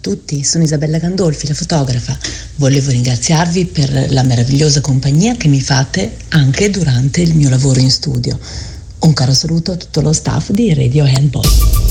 tutti, sono Isabella Gandolfi, la fotografa. Volevo ringraziarvi per la meravigliosa compagnia che mi fate anche durante il mio lavoro in studio. Un caro saluto a tutto lo staff di Radio Handball.